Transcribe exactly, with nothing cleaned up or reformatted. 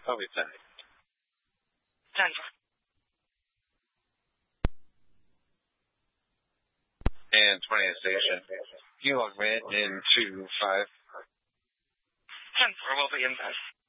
I'll be ten. ten. And twentieth station. You log me in two five. ten four will be in bed.